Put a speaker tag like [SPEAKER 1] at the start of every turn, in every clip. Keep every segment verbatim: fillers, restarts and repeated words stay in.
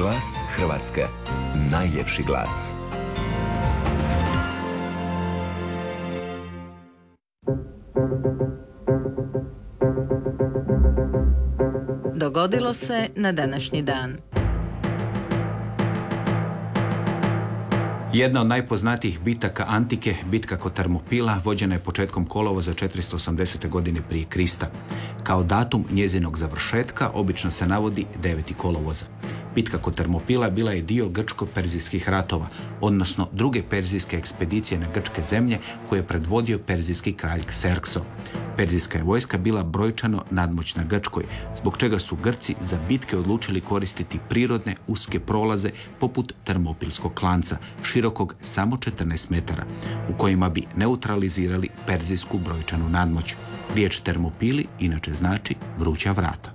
[SPEAKER 1] Glas Hrvatske. Najljepši glas.
[SPEAKER 2] Dogodilo se na današnji dan.
[SPEAKER 3] Jedna od najpoznatijih bitaka antike, bitka kod Termopila, vođena je početkom kolovoza četiristo osamdesete godine prije Krista. Kao datum njezinog završetka obično se navodi deveti kolovoza. Bitka kod Termopila bila je dio grčko-perzijskih ratova, odnosno druge perzijske ekspedicije na grčke zemlje koje je predvodio perzijski kralj Kserkso. Perzijska je vojska bila brojčano nadmoćna Grčkoj, zbog čega su Grci za bitke odlučili koristiti prirodne uske prolaze poput Termopilskog klanca, širokog samo četrnaest metara, u kojima bi neutralizirali perzijsku brojčanu nadmoć. Riječ Termopili inače znači vruća vrata.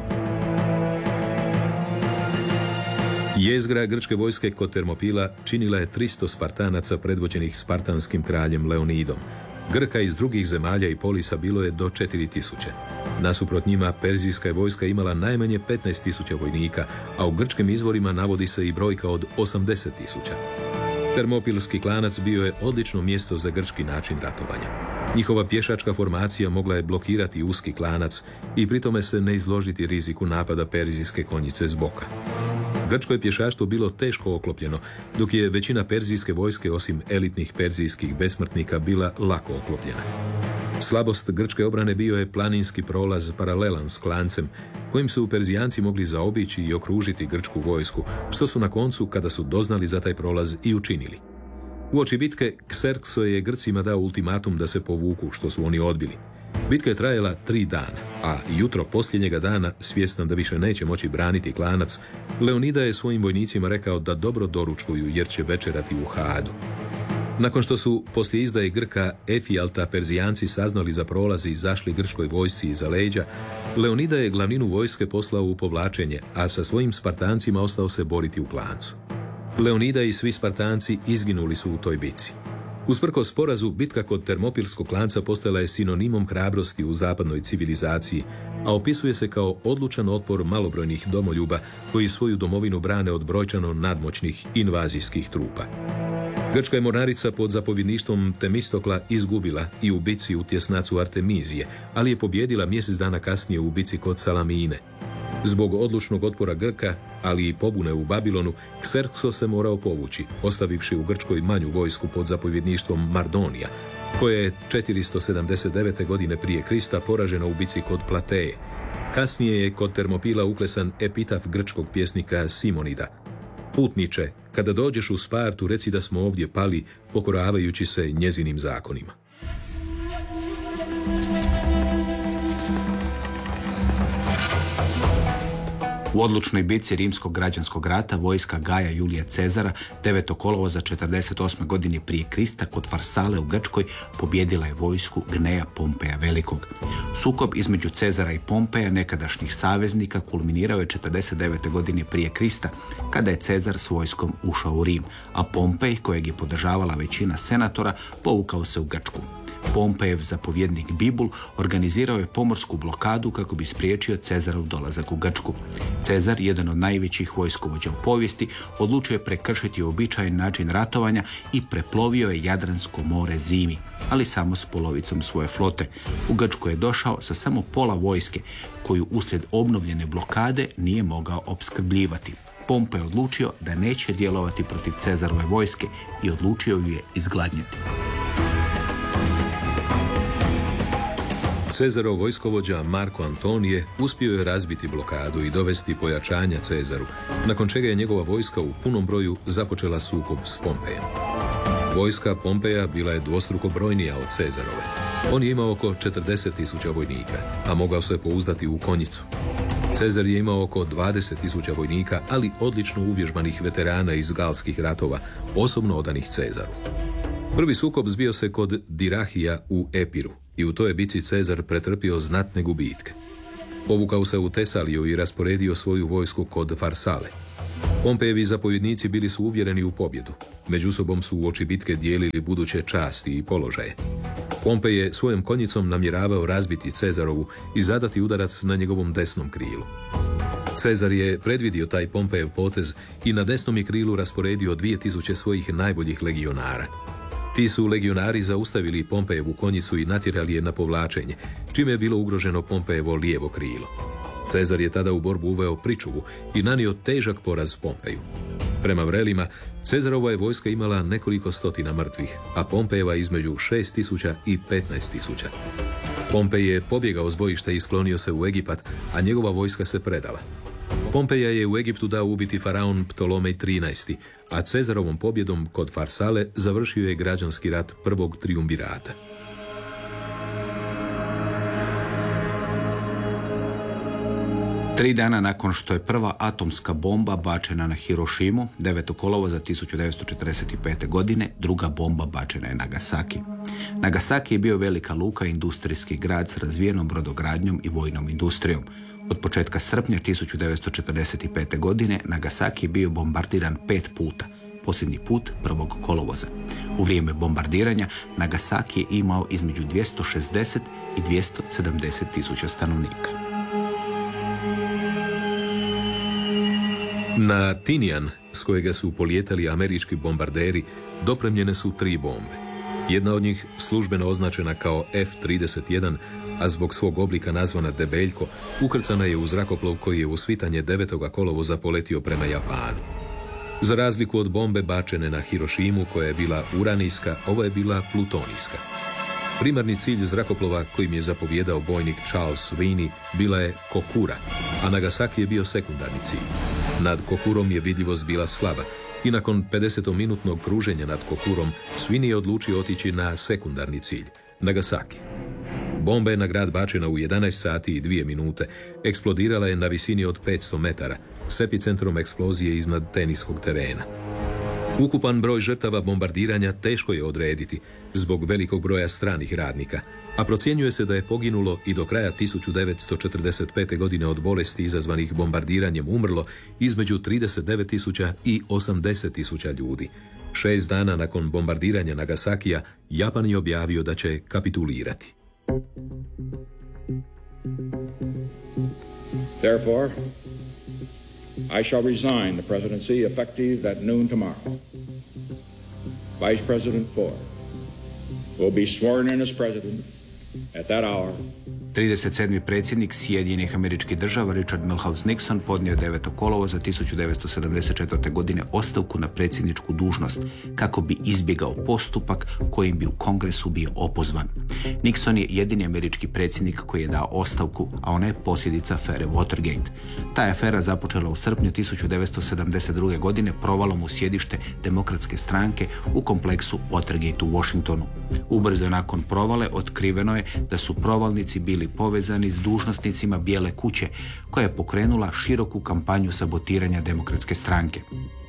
[SPEAKER 4] Jezgra grčke vojske kod Termopila činila je tristo Spartanaca predvođenih spartanskim kraljem Leonidom. Grka iz drugih zemalja i polisa bilo je do četiri tisuće. Nasuprot njima, perzijska je vojska imala najmanje petnaest tisuća vojnika, a u grčkim izvorima navodi se i brojka od osamdeset tisuća. Termopilski klanac bio je odlično mjesto za grčki način ratovanja. Njihova pješačka formacija mogla je blokirati uski klanac i pritome se ne izložiti riziku napada perzijske konjice s boka. Grčko je pješaštvo bilo teško oklopljeno, dok je većina perzijske vojske, osim elitnih perzijskih besmrtnika, bila lako oklopljena. Slabost grčke obrane bio je planinski prolaz paralelan s klancem, kojim su Perzijanci mogli zaobići i okružiti grčku vojsku, što su na koncu, kada su doznali za taj prolaz, i učinili. Uoči bitke, Kserkso je Grcima dao ultimatum da se povuku, što su oni odbili. Bitka je trajala tri dana, a jutro posljednjega dana, svjestan da više neće moći braniti klanac, Leonida je svojim vojnicima rekao da dobro doručkuju jer će večerati u Hadu. Nakon što su poslije izdaje Grka Efijalta Perzijanci saznali za prolaz i izašli grčkoj vojsci iza leđa, Leonida je glavninu vojske poslao u povlačenje, a sa svojim Spartancima ostao se boriti u klancu. Leonida i svi Spartanci izginuli su u toj bitci. Usprkos porazu, bitka kod Termopilskog klanca postala je sinonimom hrabrosti u zapadnoj civilizaciji, a opisuje se kao odlučan otpor malobrojnih domoljuba koji svoju domovinu brane od brojčano nadmoćnih invazijskih trupa. Grčka je mornarica pod zapovjedništvom Temistokla izgubila i u bitci u tjesnacu Artemizije, ali je pobjedila mjesec dana kasnije u bitci kod Salamine. Zbog odlučnog otpora Grka, ali i pobune u Babilonu, Kserkso se morao povući, ostavivši u Grčkoj manju vojsku pod zapovjedništvom Mardonija, koja je četiristo sedamdeset devete godine prije Krista poražena u bitci kod Plateje. Kasnije je kod Termopila uklesan epitaf grčkog pjesnika Simonida. Putniče, kada dođeš u Spartu, reci da smo ovdje pali, pokoravajući se njezinim zakonima.
[SPEAKER 3] U odlučnoj bitci Rimskog građanskog rata vojska Gaja Julija Cezara devetog kolovoza četrdeset osme godine prije Krista kod Farsale u Grčkoj pobjedila je vojsku Gneja Pompeja Velikog. Sukob između Cezara i Pompeja, nekadašnjih saveznika, kulminirao je četrdeset devete godine prije Krista, kada je Cezar s vojskom ušao u Rim, a Pompej, kojeg je podržavala većina senatora, povukao se u Grčku. Pompejev zapovjednik Bibul organizirao je pomorsku blokadu kako bi spriječio Cezarov dolazak u Grčku. Cezar, jedan od najvećih vojskovođa u povijesti, odlučio je prekršiti uobičajen način ratovanja i preplovio je Jadransko more zimi, ali samo s polovicom svoje flote. U Grčku je došao sa samo pola vojske, koju uslijed obnovljene blokade nije mogao opskrbljivati. Pompej je odlučio da neće djelovati protiv Cezarove vojske i odlučio ju je izgladnjeti.
[SPEAKER 4] Cezarov vojskovođa Marko Antonije uspio je razbiti blokadu i dovesti pojačanja Cezaru, nakon čega je njegova vojska u punom broju započela sukob s Pompejem. Vojska Pompeja bila je dvostruko brojnija od Cezarove. On je imao oko četrdeset tisuća vojnika, a mogao se pouzdati u konjicu. Cezar je imao oko dvadeset tisuća vojnika, ali odlično uvježbanih veterana iz galskih ratova, osobno odanih Cezaru. Prvi sukob zbio se kod Dirahija u Epiru i u toj bitci Cezar pretrpio znatne gubitke. Povukao se u Tesaliju i rasporedio svoju vojsku kod Farsale. Pompejevi zapovjednici bili su uvjereni u pobjedu. Među sobom su uoči bitke dijelili buduće časti i položaje. Pompej je svojom konjicom namjeravao razbiti Cezarovu i zadati udarac na njegovom desnom krilu. Cezar je predvidio taj Pompejev potez i na desnom je krilu rasporedio dvije tisuće svojih najboljih legionara. Ti su legionari zaustavili Pompejevu konjicu i natjerali je na povlačenje, čime je bilo ugroženo Pompejevo lijevo krilo. Cezar je tada u borbu uveo pričuvu i nanio težak poraz Pompeju. Prema vrelima, Cezarova je vojska imala nekoliko stotina mrtvih, a Pompejeva između šest tisuća i petnaest tisuća. Pompej je pobjegao s bojišta i sklonio se u Egipat, a njegova vojska se predala. Pompeja je u Egiptu dao ubiti faraon Ptolomej trinaesti, a Cezarovom pobjedom kod Farsale završio je građanski rat prvog triumvirata.
[SPEAKER 3] Tri dana nakon što je prva atomska bomba bačena na Hirošimu, devetog kolovoza tisuću devetsto četrdeset pete. godine, druga bomba bačena je na Nagasaki. Nagasaki je bio velika luka i industrijski grad s razvijenom brodogradnjom i vojnom industrijom. Od početka srpnja tisuću devetsto četrdeset pete. godine Nagasaki je bio bombardiran pet puta, posljednji put prvog kolovoza. U vrijeme bombardiranja Nagasaki je imao između dvjesto šezdeset i dvjesto sedamdeset tisuća stanovnika.
[SPEAKER 4] Na Tinian, s kojega su polijetali američki bombarderi, dopremljene su tri bombe. Jedna od njih službeno označena kao F trideset jedan, a zbog svog oblika nazvana Debeljko, ukrcana je u zrakoplov koji je u svitanje devetog kolovoza poletio prema Japanu. Za razliku od bombe bačene na Hirošimu, koja je bila uranijska, ovo je bila plutonijska. Primarni cilj zrakoplova kojim je zapovjedao bojnik Charles Sweeney bila je Kokura, a Nagasaki je bio sekundarni cilj. Nad Kokurom je vidljivost bila slaba i nakon pedesetominutnog kruženja nad Kokurom Sweeney je odlučio otići na sekundarni cilj, Nagasaki. Bomba je na grad bačena u jedanaest sati i dvije minute, eksplodirala je na visini od petsto metara, s epicentrom eksplozije iznad teniskog terena. Ukupan broj žrtava bombardiranja teško je odrediti zbog velikog broja stranih radnika, a procjenjuje se da je poginulo i do kraja tisuću devetsto četrdeset pete. godine od bolesti izazvanih bombardiranjem umrlo između trideset devet tisuća i osamdeset tisuća ljudi. Šest dana nakon bombardiranja Nagasakija, Japan je objavio da će kapitulirati.
[SPEAKER 5] Therefore, I shall resign the presidency effective at noon tomorrow. Vice President Ford will be sworn in as president at that hour.
[SPEAKER 3] trideset sedmi predsjednik Sjedinjenih Američkih Država Richard Milhouse Nixon podnio je devetog kolovoza tisuću devetsto sedamdeset četvrte. godine ostavku na predsjedničku dužnost kako bi izbjegao postupak kojim bi u Kongresu bio opozvan. Nixon je jedini američki predsjednik koji je dao ostavku, a ona je posljedica afere Watergate. Ta je afera započela u srpnju tisuću devetsto sedamdeset druge. godine provalom u sjedište Demokratske stranke u kompleksu Watergate u Washingtonu. Ubrzo nakon provale otkriveno je da su provalnici bili povezani s dužnosnicima Bijele kuće, koja je pokrenula široku kampanju sabotiranja Demokratske stranke.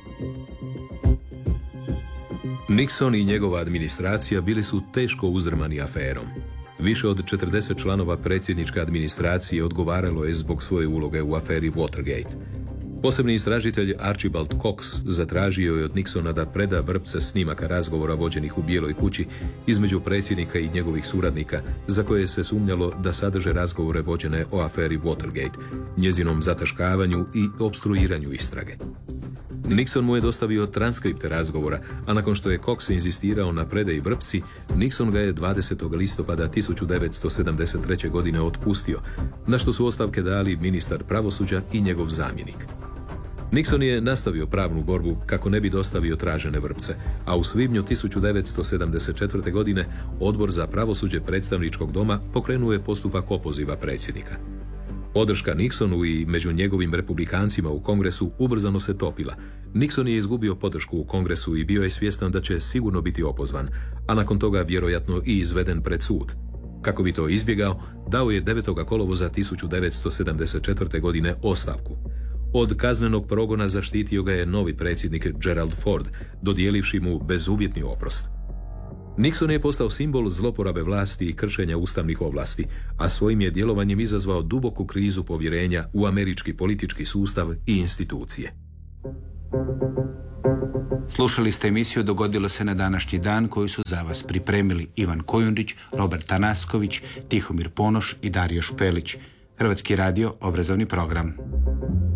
[SPEAKER 4] Nixon i njegova administracija bili su teško uzdrmani aferom. Više od četrdeset članova predsjedničke administracije odgovaralo je zbog svoje uloge u aferi Watergate. Posebni istražitelj Archibald Cox zatražio je od Nixona da preda vrpce snimaka razgovora vođenih u Bijeloj kući između predsjednika i njegovih suradnika, za koje se sumnjalo da sadrže razgovore vođene o aferi Watergate, njezinom zataškavanju i opstruiranju istrage. Nixon mu je dostavio transkripte razgovora, a nakon što je Cox inzistirao na predaji vrpci, Nixon ga je dvadesetog listopada tisuću devetsto sedamdeset treće. godine otpustio, na što su ostavke dali ministar pravosuđa i njegov zamjenik. Nixon je nastavio pravnu borbu kako ne bi dostavio tražene vrpce, a u svibnju tisuću devetsto sedamdeset četvrte. godine Odbor za pravosuđe predstavničkog doma pokrenuo je postupak opoziva predsjednika. Podrška Nixonu i među njegovim republikancima u Kongresu ubrzano se topila. Nixon je izgubio podršku u Kongresu i bio je svjestan da će sigurno biti opozvan, a nakon toga vjerojatno i izveden pred sud. Kako bi to izbjegao, dao je devetog kolovoza tisuću devetsto sedamdeset četvrte. godine ostavku. Od kaznenog progona zaštitio ga je novi predsjednik Gerald Ford, dodijelivši mu bezuvjetni oprost. Nixon je postao simbol zloporabe vlasti i kršenja ustavnih ovlasti, a svojim je djelovanjem izazvao duboku krizu povjerenja u američki politički sustav i institucije.
[SPEAKER 3] Slušali ste emisiju Dogodilo se na današnji dan, koju su za vas pripremili Ivan Kojundić, Robert Tanasković, Tihomir Ponoš i Dario Špelić. Hrvatski radio, obrazovni program.